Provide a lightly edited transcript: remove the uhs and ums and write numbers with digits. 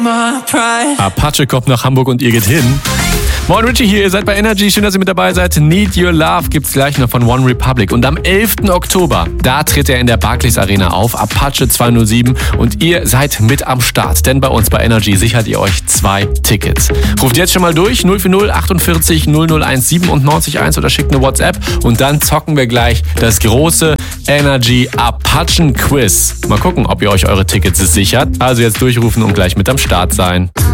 Apache kommt nach Hamburg und ihr geht hin. Moin Richie hier, ihr seid bei Energy, schön, dass ihr mit dabei seid. Need Your Love gibt's gleich noch von One Republic. Und am 11. Oktober, da tritt er in der Barclays Arena auf, Apache 207. Und ihr seid mit am Start, denn bei uns bei Energy sichert ihr euch 2 Tickets. Ruft jetzt schon mal durch, 040 48 00 97 1 oder schickt eine WhatsApp. Und dann zocken wir gleich das große Energy Apachen Quiz. Mal gucken, ob ihr euch eure Tickets sichert. Also jetzt durchrufen und gleich mit am Start sein.